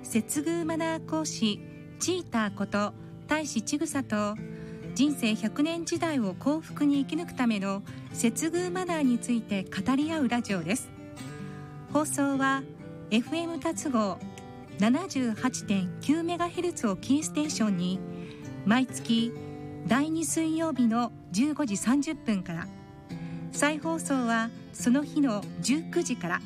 接遇マナー講師チーターこと大志千草と、人生100年時代を幸福に生き抜くための接遇マナーについて語り合うラジオです。放送は FM 達合 78.9MHz をキーステーションに毎月第2水曜日の15時30分から、再放送はその日の19時から